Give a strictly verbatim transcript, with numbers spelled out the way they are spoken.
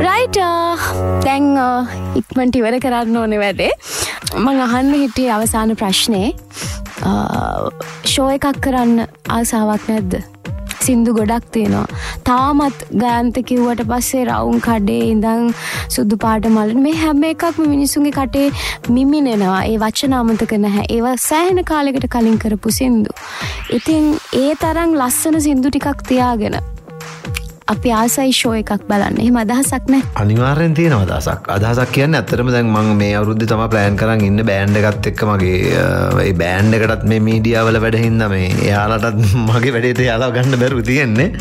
Right දැන් ඉක්මනට ඉවර කරන්න ඕනේ වැඩේ. මම අහන්න හිටියේ අවසාන ප්‍රශ්නේ ෂෝ එකක් කරන්න ආසාවක් නැද්ද? සින්දු ගොඩක් තියෙනවා. තාමත් ගායන්ත කිව්වට පස්සේ රවුම් කඩේ ඉඳන් සුදු පාට මලන මේ හැම එකක්ම මිනිසුන්ගේ කටේ මිමිනෙනවා. ඒ වචන අමතක නැහැ. ඒවා සෑහෙන කාලයකට කලින් කරපු සින්දු. ඉතින් ඒ තරම් ලස්සන සින්දු ටිකක් තියාගෙන අපි ආසයි ෂෝ එකක් බලන්න. එහෙම අදහසක් නැහැ. අනිවාර්යෙන් තියෙනවා අදහසක්. අදහසක් කියන්නේ ඇත්තටම දැන් මම මේ අවුරුද්දේ තමයි ප්ලෑන් කරන් ඉන්නේ බෑන්ඩ් එකත් එක්ක මගේ ඒ බෑන්ඩ් එකටත් මේ මීඩියා වල වැඩ හින්දා මේ එයාලටත් මගේ වැඩේට එයාලව ගන්න බැරුව තියෙන්නේ.